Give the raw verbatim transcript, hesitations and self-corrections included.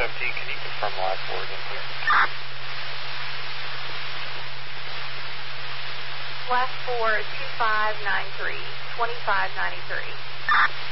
seventeen, can you confirm last four again, please? Last four, two five nine three, twenty-five ninety-three.